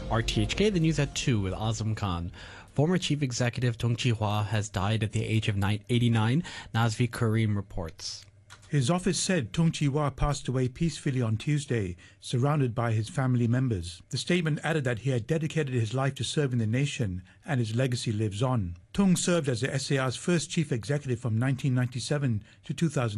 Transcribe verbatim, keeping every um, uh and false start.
R T H K, the news at two with Azam Khan. Former Chief Executive Tung Chee-hwa has died at the age of eighty-nine, Nazvi Karim reports. His office said Tung Chee-hwa passed away peacefully on Tuesday, surrounded by his family members. The statement added that he had dedicated his life to serving the nation and his legacy lives on. Tung served as the S A R's first chief executive from nineteen ninety-seven to two thousand.